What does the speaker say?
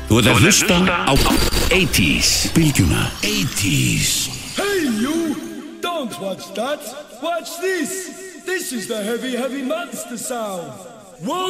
Þú ert að hlusta á 80's Bylgjuna 80's. Hey you! Don't watch that! Watch this! This is the heavy monster sound! Whoa!